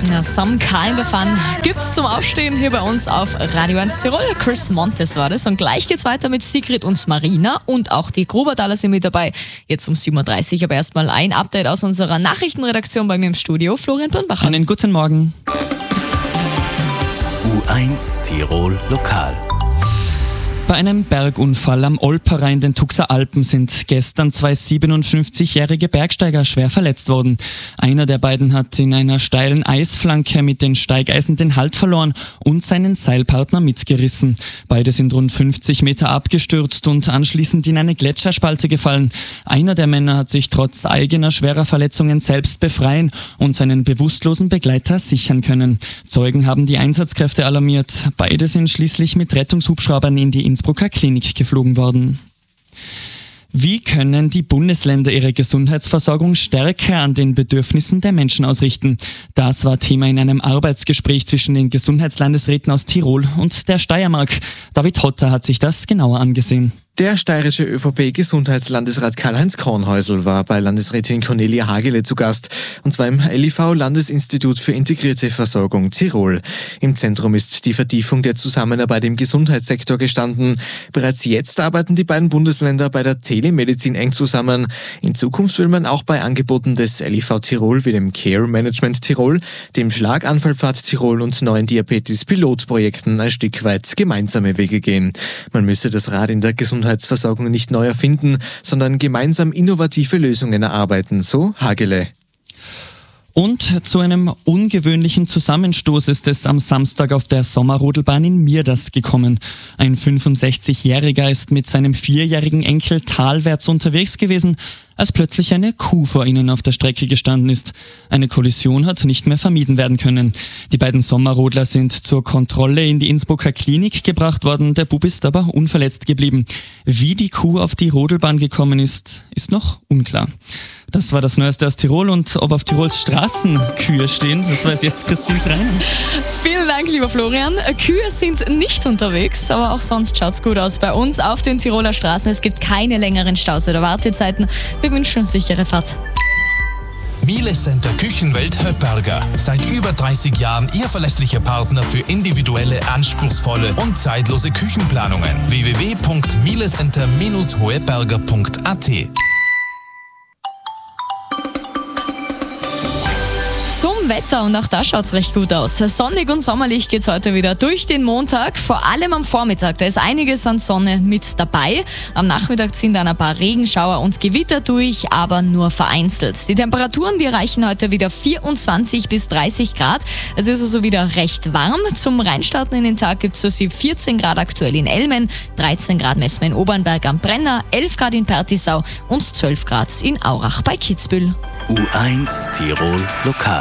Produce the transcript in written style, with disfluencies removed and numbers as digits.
Ja, Some Kind of Fun gibt's zum Aufstehen hier bei uns auf Radio 1 Tirol. Chris Montes war das. Und gleich geht's weiter mit Sigrid und Marina. Und auch die Grubertaler sind mit dabei. Jetzt um 7.30 Uhr. Aber erstmal ein Update aus unserer Nachrichtenredaktion bei mir im Studio. Florian Birnbacher. Einen guten Morgen. U1 Tirol Lokal. Bei einem Bergunfall am Olperer in den Tuxer Alpen sind gestern 2 57-jährige Bergsteiger schwer verletzt worden. Einer der beiden hat in einer steilen Eisflanke mit den Steigeisen den Halt verloren und seinen Seilpartner mitgerissen. Beide sind rund 50 Meter abgestürzt und anschließend in eine Gletscherspalte gefallen. Einer der Männer hat sich trotz eigener schwerer Verletzungen selbst befreien und seinen bewusstlosen Begleiter sichern können. Zeugen haben die Einsatzkräfte alarmiert. Beide sind schließlich mit Rettungshubschraubern in die Innsbrucker Klinik geflogen worden. Wie können die Bundesländer ihre Gesundheitsversorgung stärker an den Bedürfnissen der Menschen ausrichten? Das war Thema in einem Arbeitsgespräch zwischen den Gesundheitslandesräten aus Tirol und der Steiermark. David Hotter hat sich das genauer angesehen. Der steirische ÖVP-Gesundheitslandesrat Karl-Heinz Kornhäusl war bei Landesrätin Cornelia Hagele zu Gast, und zwar im LIV-Landesinstitut für integrierte Versorgung Tirol. Im Zentrum ist die Vertiefung der Zusammenarbeit im Gesundheitssektor gestanden. Bereits jetzt arbeiten die beiden Bundesländer bei der Telemedizin eng zusammen. In Zukunft will man auch bei Angeboten des LIV Tirol wie dem Care Management Tirol, dem Schlaganfallpfad Tirol und neuen Diabetes-Pilotprojekten ein Stück weit gemeinsame Wege gehen. Man müsse das Rad in der Gesundheitsversorgung nicht neu erfinden, sondern gemeinsam innovative Lösungen erarbeiten, so Hagele. Und zu einem ungewöhnlichen Zusammenstoß ist es am Samstag auf der Sommerrodelbahn in Mirdast gekommen. Ein 65-Jähriger ist mit seinem 4-jährigen Enkel talwärts unterwegs gewesen, als plötzlich eine Kuh vor ihnen auf der Strecke gestanden ist. Eine Kollision hat nicht mehr vermieden werden können. Die beiden Sommerrodler sind zur Kontrolle in die Innsbrucker Klinik gebracht worden. Der Bub ist aber unverletzt geblieben. Wie die Kuh auf die Rodelbahn gekommen ist, ist noch unklar. Das war das Neueste aus Tirol, und ob auf Tirols Straßen Kühe stehen, das weiß jetzt Christine Treiner. Vielen Dank, lieber Florian. Kühe sind nicht unterwegs, aber auch sonst schaut's gut aus bei uns auf den Tiroler Straßen. Es gibt keine längeren Staus oder Wartezeiten. Wir wünschen uns sichere Fahrt. Miele Center Küchenwelt Höpperger. Seit über 30 Jahren Ihr verlässlicher Partner für individuelle, anspruchsvolle und zeitlose Küchenplanungen. www.mielecenter-hoeberger.at. Zum Wetter, und auch da schaut's recht gut aus. Sonnig und sommerlich geht's heute wieder durch den Montag, vor allem am Vormittag. Da ist einiges an Sonne mit dabei. Am Nachmittag ziehen dann ein paar Regenschauer und Gewitter durch, aber nur vereinzelt. Die Temperaturen, die erreichen heute wieder 24 bis 30 Grad. Es ist also wieder recht warm. Zum Reinstarten in den Tag gibt's für Sie 14 Grad aktuell in Elmen, 13 Grad messen wir in Obernberg am Brenner, 11 Grad in Pertisau und 12 Grad in Aurach bei Kitzbühel. U1 Tirol Lokal.